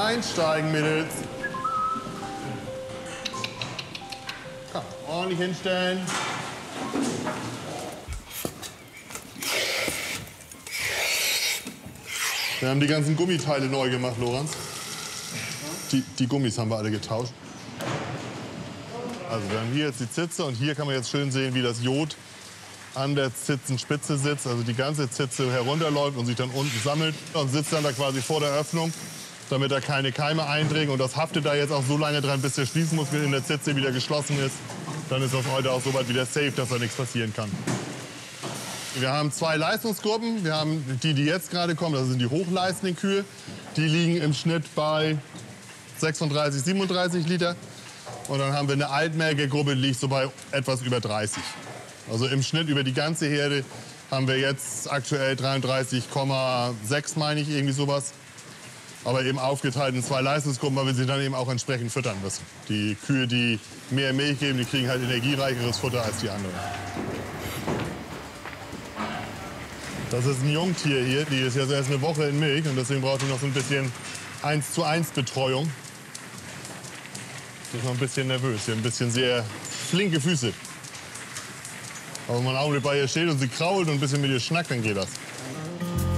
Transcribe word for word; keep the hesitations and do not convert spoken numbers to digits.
einsteigen, Mädels. Komm, ordentlich hinstellen. Wir haben die ganzen Gummiteile neu gemacht, Lorenz. Die, die Gummis haben wir alle getauscht. Also wir haben hier jetzt die Zitze und hier kann man jetzt schön sehen, wie das Jod an der Zitzenspitze sitzt. Also die ganze Zitze herunterläuft und sich dann unten sammelt und sitzt dann da quasi vor der Öffnung, damit da keine Keime eindringen. Und das haftet da jetzt auch so lange dran, bis der Schließmuskel in der Zitze wieder geschlossen ist. Dann ist das heute auch so weit wieder safe, dass da nichts passieren kann. Wir haben zwei Leistungsgruppen. Wir haben die, die jetzt gerade kommen, das sind die hochleistenden Kühe. Die liegen im Schnitt bei sechsunddreißig, siebenunddreißig Liter. Und dann haben wir eine Altmelkegruppe, die liegt so bei etwas über dreißig. Also im Schnitt über die ganze Herde haben wir jetzt aktuell dreiunddreißig Komma sechs, meine ich, irgendwie sowas. Aber eben aufgeteilt in zwei Leistungsgruppen, weil wir sie dann eben auch entsprechend füttern müssen. Die Kühe, die mehr Milch geben, die kriegen halt energiereicheres Futter als die anderen. Das ist ein Jungtier hier, die ist jetzt erst eine Woche in Milch und deswegen braucht die noch so ein bisschen eins zu eins Betreuung. Die ist noch ein bisschen nervös, sie hat ein bisschen sehr flinke Füße. Aber wenn man einen Augenblick bei ihr steht und sie krault und ein bisschen mit ihr schnackt, dann geht das.